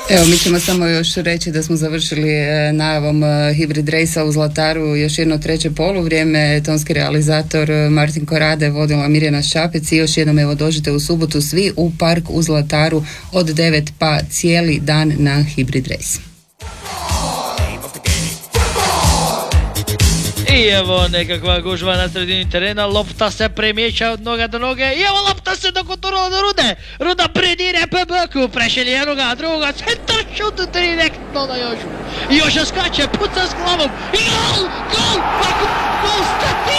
Evo, mi ćemo samo još reći da smo završili najavom Hybrid Race-a u Zlataru još jedno treće poluvrijeme. Tonski realizator Martin Korade, vodila Mirjana Šapec i još jednom evo dođite u subotu svi u park u Zlataru od 9 pa cijeli dan na Hybrid Race. I evo nekakva gužva na sredini terena, lopta se premijeća od noga do noge i evo lopta se dokonturala do Rude. Ruda pridire PBK-u, prešelje jednoga, druga, centar šut direktno na Jožu. Joža skače, puca s glavom i gol, gol, gol, stati!